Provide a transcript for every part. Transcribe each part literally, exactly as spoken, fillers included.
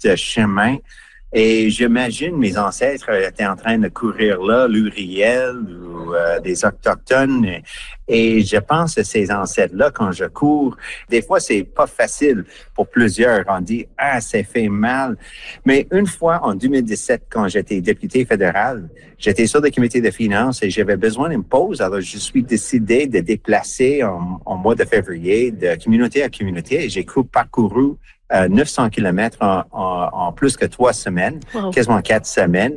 de chemin. Et j'imagine mes ancêtres étaient en train de courir là, l'Uriel ou euh, des Autochtones. Et, et je pense à ces ancêtres-là quand je cours. Des fois, c'est pas facile pour plusieurs. On dit, ah, ça fait mal. Mais une fois, en deux mille dix-sept, quand j'étais député fédéral, j'étais sur le comité de finances et j'avais besoin d'une pause. Alors, je suis décidé de déplacer en, en mois de février de communauté à communauté. Et j'ai parcouru Euh, neuf cents kilomètres en, en, en plus que trois semaines, wow. Quasiment quatre semaines.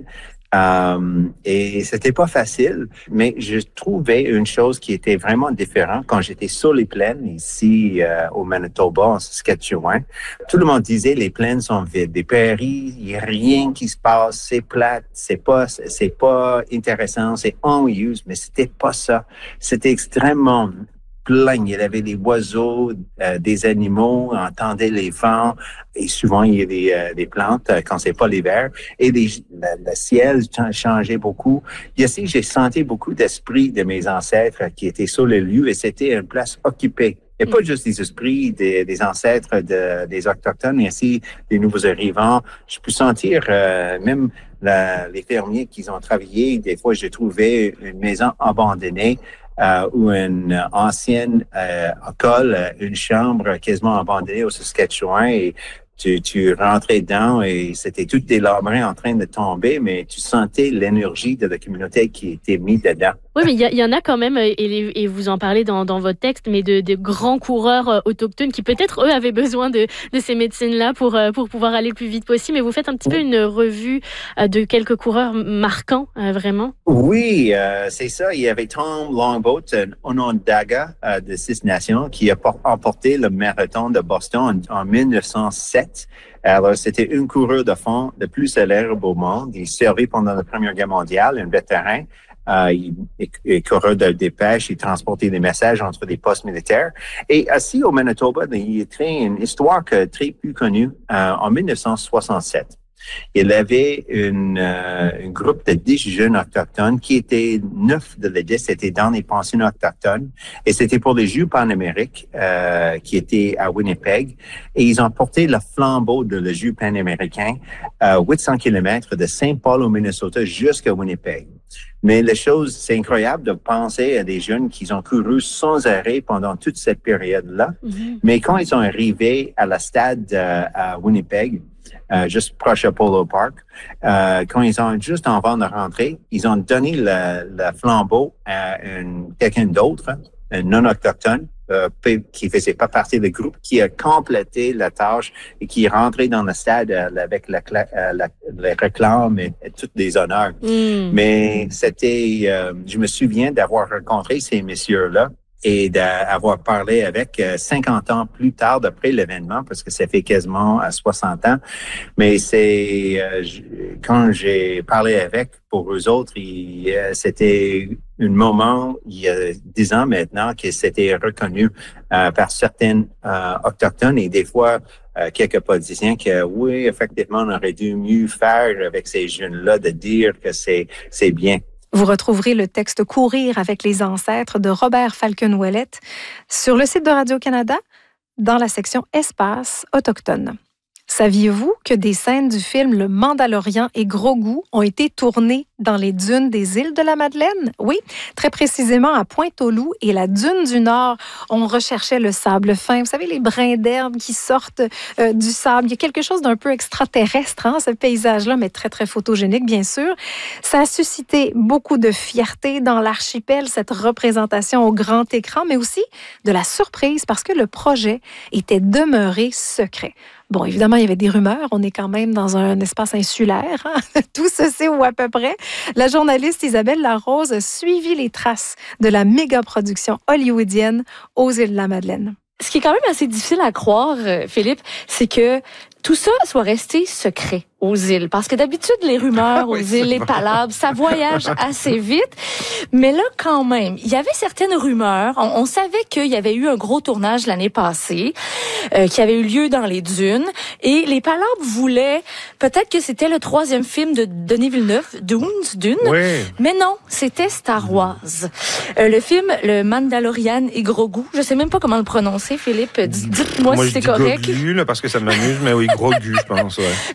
Euh, et c'était pas facile, mais je trouvais une chose qui était vraiment différente quand j'étais sur les plaines ici euh, au Manitoba, en Saskatchewan. Tout le monde disait les plaines sont vides, les prairies, il y a rien qui se passe, c'est plate, c'est pas, c'est pas intéressant, c'est ennuyeux, mais c'était pas ça. C'était extrêmement plein. Il y avait des oiseaux, euh, des animaux, on entendait les vents, et souvent il y a des, euh, des plantes euh, quand c'est pas l'hiver, et les, le, le ciel changeait beaucoup. Ici, j'ai senti beaucoup d'esprit de mes ancêtres qui étaient sur le lieu, et c'était une place occupée. Et pas juste des esprits des, des ancêtres de, des Autochtones, mais aussi des nouveaux arrivants. Je peux sentir euh, même la, les fermiers qui ont travaillé. Des fois, j'ai trouvé une maison abandonnée euh, ou une ancienne euh, école, une chambre quasiment abandonnée au Saskatchewan. Et tu, tu rentrais dedans et c'était tout délabré en train de tomber, mais tu sentais l'énergie de la communauté qui était mise dedans. Oui, mais il y, y en a quand même, et, les, et vous en parlez dans, dans votre texte, mais de, de grands coureurs euh, autochtones qui peut-être, eux, avaient besoin de, de ces médecines-là pour, euh, pour pouvoir aller le plus vite possible. Mais vous faites un petit peu une revue euh, de quelques coureurs marquants, euh, vraiment. Oui, euh, c'est ça. Il y avait Tom Longboat, un Onondaga euh, de Six Nations, qui a emporté le marathon de Boston en, en mille neuf cent sept. Alors, c'était une coureur de fond le plus célèbre au monde. Il servait pendant la Première Guerre mondiale, un vétéran. Euh, il est coureur de dépêche, il transportait des messages entre des postes militaires. Et aussi au Manitoba, il est très, une histoire que, très plus connue. Euh, en mille neuf cent soixante-sept, il avait une, euh, un groupe de dix jeunes autochtones qui étaient neuf de les dix, c'était dans les pensionnats autochtones. Et c'était pour les Jeux panamériques euh, qui étaient à Winnipeg. Et ils ont porté le flambeau de le Jeux panaméricain à huit cents kilomètres de Saint-Paul au Minnesota jusqu'à Winnipeg. Mais la chose, c'est incroyable de penser à des jeunes qui ont couru sans arrêt pendant toute cette période-là. Mm-hmm. Mais quand ils sont arrivés à la stade euh, à Winnipeg, euh, juste proche à Polo Park, euh, quand ils ont juste avant de rentrer, ils ont donné le, le flambeau à une, quelqu'un d'autre, un non-autochtone, euh, qui faisait pas partie du groupe, qui a complété la tâche et qui est rentré dans le stade euh, avec la, euh, la, les réclames et, et tous les honneurs. Mm. Mais c'était, euh, je me souviens d'avoir rencontré ces messieurs-là et d'avoir parlé avec euh, cinquante ans plus tard d'après l'événement, parce que ça fait quasiment à soixante ans. Mais c'est euh, quand j'ai parlé avec, pour eux autres, il, euh, c'était un moment, il y a dix ans maintenant, que c'était reconnu euh, par certains euh, autochtones et des fois euh, quelques politiciens que oui, effectivement, on aurait dû mieux faire avec ces jeunes-là de dire que c'est c'est bien. Vous retrouverez le texte Courir avec les ancêtres de Robert Falcon-Ouellette sur le site de Radio-Canada dans la section Espace autochtone. Saviez-vous que des scènes du film Le Mandalorian et Grogu ont été tournées dans les dunes des îles de la Madeleine? Oui, très précisément à Pointe-aux-Loups et la dune du Nord. On recherchait le sable fin. Vous savez, les brins d'herbe qui sortent euh, du sable. Il y a quelque chose d'un peu extraterrestre, hein, ce paysage-là, mais très, très photogénique, bien sûr. Ça a suscité beaucoup de fierté dans l'archipel, cette représentation au grand écran, mais aussi de la surprise parce que le projet était demeuré secret. Bon, évidemment, il y avait des rumeurs. On est quand même dans un espace insulaire. Hein? Tout se sait ou à peu près. La journaliste Isabelle Larose a suivi les traces de la méga-production hollywoodienne aux îles de la Madeleine. Ce qui est quand même assez difficile à croire, Philippe, c'est que tout ça soit resté secret aux îles. Parce que d'habitude, les rumeurs aux oui, îles, les palabres, ça voyage assez vite. Mais là, quand même, il y avait certaines rumeurs. On, on savait qu'il y avait eu un gros tournage l'année passée, euh, qui avait eu lieu dans les dunes. Et les palabres voulaient, peut-être que c'était le troisième film de Denis Villeneuve, Dunes, Dune. Oui. Mais non, c'était Star Wars. Euh, le film, le Mandalorian et Grogu. Je sais même pas comment le prononcer, Philippe. Dites-moi Moi, si c'est correct. Moi, je dis Grogu, là, parce que ça m'amuse, mais oui, Grogu, je pense, ouais.